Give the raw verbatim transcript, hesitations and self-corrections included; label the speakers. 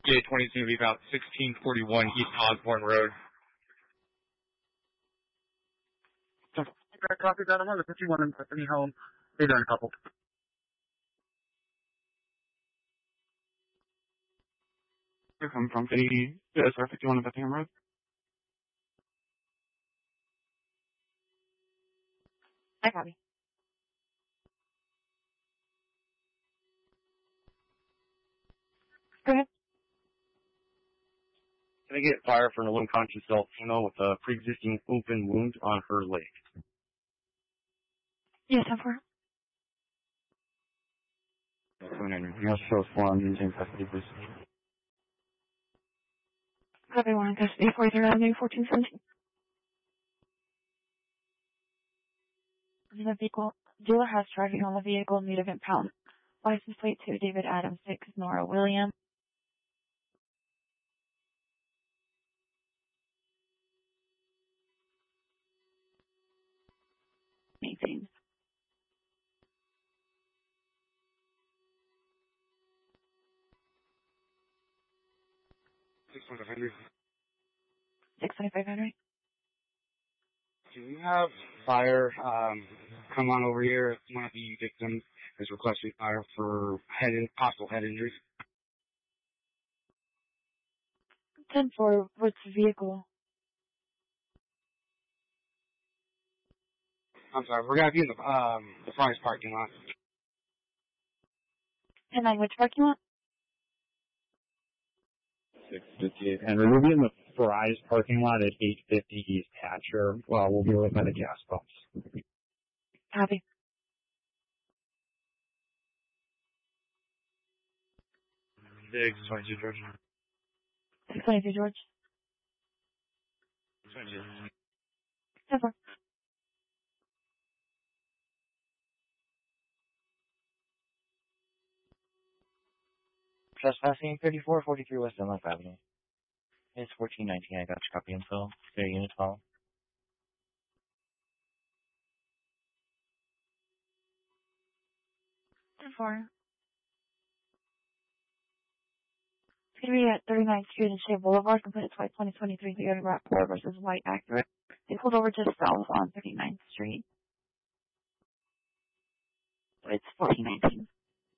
Speaker 1: J twenty is going to be about sixteen forty-one East Osborne Road.
Speaker 2: Copy that. I'm on the fifty-one and Bethany home. They've done a couple.
Speaker 3: I'm from fifty, uh, sorry, fifty-one and Bethany Road.
Speaker 4: I copy. Go ahead.
Speaker 3: Can I get fire for an unconscious adult female with a pre-existing open wound on her leg?
Speaker 4: Yes, I'm for.
Speaker 3: Anything else shows form using custody, please.
Speaker 4: Copy one in custody, forty-third Avenue, fourteen seventeen. The vehicle, dealer has driving on the vehicle, need of impound. License plate two, David Adams, six, Nora William. Maintained.
Speaker 1: six twenty-five Henry.
Speaker 4: six twenty-five Henry.
Speaker 1: Do you have fire um, come on over here? One of the victims is requesting fire for head in, possible head injuries.
Speaker 4: ten four, what's the vehicle?
Speaker 1: I'm sorry, we're going to be in the, um, the Fry's parking lot.
Speaker 4: ten nine, which parking lot?
Speaker 5: six fifty-eight Henry. We'll be in the Fry's parking lot at eight fifty East Hatcher. Well, we'll be right by the gas pumps.
Speaker 4: Copy.
Speaker 3: six twenty-two George.
Speaker 4: six twenty-two George. ten four.
Speaker 6: Trespassing thirty-four forty-three West Dunlap Avenue. It's fourteen nineteen. I got your copy info. Their unit file.
Speaker 4: ten four. It's going to be at thirty-ninth Street and Shea Boulevard, completed twice twenty twenty-three, Toyota RAV four versus White Accurate. They pulled over just south on thirty-ninth Street. It's fourteen nineteen.